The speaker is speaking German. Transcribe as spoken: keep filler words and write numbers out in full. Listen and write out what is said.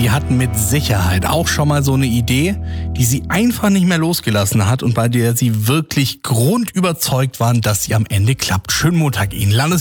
Sie hatten mit Sicherheit auch schon mal so eine Idee, die Sie einfach nicht mehr losgelassen hat und bei der Sie wirklich grundüberzeugt waren, dass sie am Ende klappt. Schönen Montag Ihnen. Landes